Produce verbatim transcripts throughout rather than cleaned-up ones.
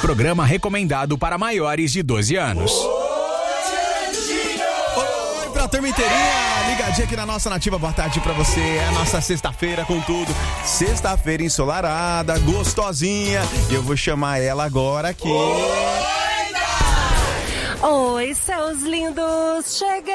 Programa recomendado para maiores de doze anos. Oi, pra turma inteirinha, ligadinha aqui na nossa Nativa, boa tarde pra você. É a nossa sexta-feira com tudo. Sexta-feira ensolarada, gostosinha. E eu vou chamar ela agora aqui. Oi, seus lindos, cheguei!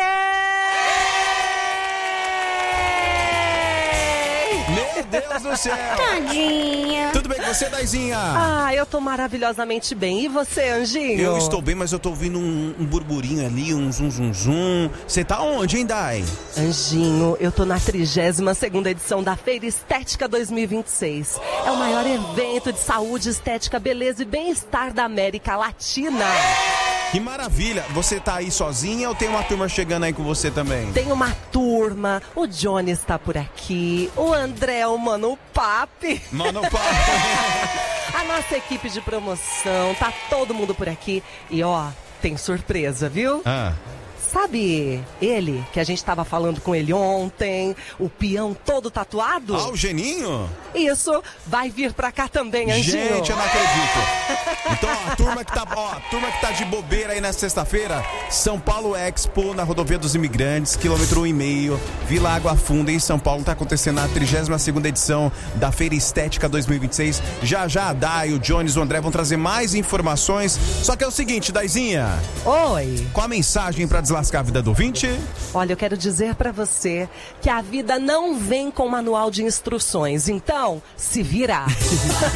Meu Deus do céu! Tadinha. Tudo bem com você, Daizinha? Ah, eu tô maravilhosamente bem. E você, Anjinho? Eu estou bem, mas eu tô ouvindo um, um burburinho ali, um zum zum zum. Você tá onde, hein, Dai? Anjinho, eu tô na trigésima segunda edição da Feira Estética dois mil e vinte e seis. É o maior evento de saúde, estética, beleza e bem-estar da América Latina. Que maravilha! Você tá aí sozinha ou tem uma turma chegando aí com você também? Tem uma turma, o Johnny está por aqui, o André, o Mano Papi. Mano Papi. A nossa equipe de promoção, tá todo mundo por aqui. E ó, tem surpresa, viu? Ah. Sabe ele, que a gente tava falando com ele ontem, o peão todo tatuado? Ah, o Geninho? Isso, vai vir pra cá também, Anjinho. Gente, eu não acredito. Então, ó, a turma que tá, ó, a turma que tá de bobeira aí nessa sexta-feira, São Paulo Expo, na Rodovia dos Imigrantes, quilômetro um e meio, Vila Água Funda, em São Paulo, tá acontecendo a trigésima segunda edição da Feira Estética dois mil e vinte e seis. Já já a Dai, o Jones, o André vão trazer mais informações. Só que é o seguinte, Daizinha. Oi. Qual a mensagem pra deslascar a vida do ouvinte? Olha, eu quero dizer pra você que a vida não vem com manual de instruções, então se vira.